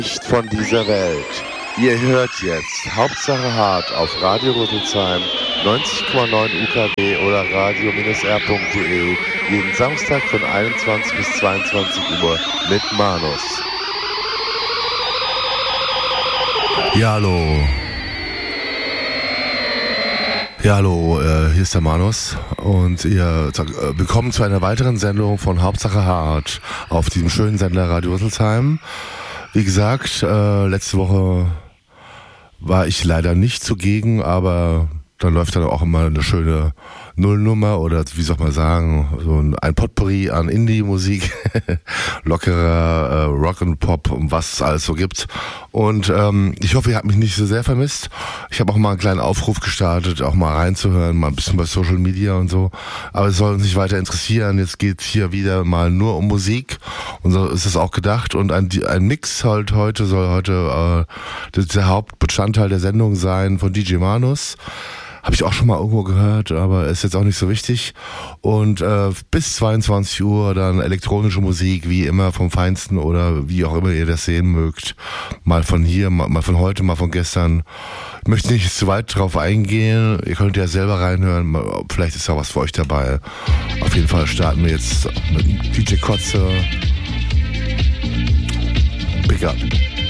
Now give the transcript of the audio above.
Nicht von dieser Welt. Ihr hört jetzt Hauptsache Hart auf Radio Rüsselsheim 90,9 UKW oder radio-r.de jeden Samstag von 21 bis 22 Uhr mit Manus. Ja, hallo. Ja, hallo, hier ist der Manus und ihr willkommen zu einer weiteren Sendung von Hauptsache Hart auf diesem schönen Sender Radio Rüsselsheim. Wie gesagt, letzte Woche war ich leider nicht zugegen, aber dann läuft dann auch immer eine schöne Nullnummer oder wie soll man sagen, so ein Potpourri an Indie-Musik, lockerer Rock und Pop und was es alles so gibt. Und ich hoffe, ihr habt mich nicht so sehr vermisst. Ich habe auch mal einen kleinen Aufruf gestartet, auch mal reinzuhören, mal ein bisschen bei Social Media und so. Aber es soll uns nicht weiter interessieren. Jetzt geht es hier wieder mal nur um Musik und so ist es auch gedacht. Und ein Mix soll heute der Hauptbestandteil der Sendung sein von DJ Manus. Habe ich auch schon mal irgendwo gehört, aber ist jetzt auch nicht so wichtig. Und bis 22 Uhr dann elektronische Musik, wie immer vom Feinsten oder wie auch immer ihr das sehen mögt. Mal von hier, mal von heute, mal von gestern. Ich möchte nicht zu weit drauf eingehen. Ihr könnt ja selber reinhören. Vielleicht ist da was für euch dabei. Auf jeden Fall starten wir jetzt mit DJ Kotze. Big up.